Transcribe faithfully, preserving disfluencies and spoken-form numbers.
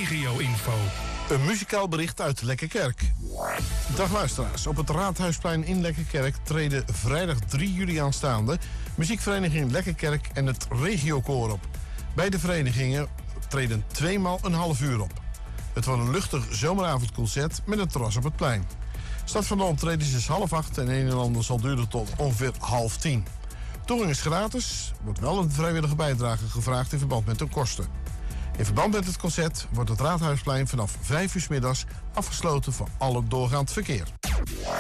regio-info. Een muzikaal bericht uit Lekkerkerk. Dag luisteraars, op het Raadhuisplein in Lekkerkerk treden vrijdag drie juli aanstaande muziekvereniging Lekkerkerk en het Regiokoor op. Beide verenigingen treden tweemaal een half uur op. Het wordt een luchtig zomeravondconcert met een terras op het plein. Start van de optredens is half acht en een en ander zal duren tot ongeveer half tien. Toegang is gratis, wordt wel een vrijwillige bijdrage gevraagd in verband met de kosten. In verband met het concert wordt het Raadhuisplein vanaf vijf uur 's middags afgesloten voor alle doorgaand verkeer.